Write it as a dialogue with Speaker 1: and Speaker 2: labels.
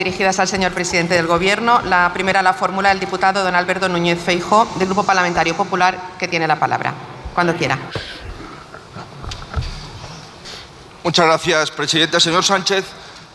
Speaker 1: Dirigidas al señor presidente del Gobierno. La primera la formula el diputado don Alberto Núñez Feijóo, del Grupo Parlamentario Popular, que tiene la palabra. Cuando quiera.
Speaker 2: Muchas gracias, presidenta. Señor Sánchez,